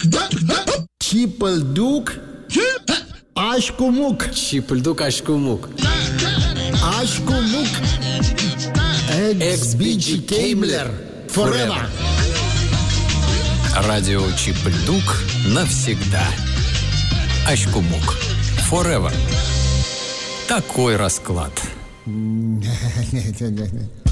Чипальдук Ашкумук. Чипальдук Ашкумук. Ашкумук XBG Кеймлер. Forever. Радио Чипальдук навсегда. Ашкумук. Forever. Такой расклад.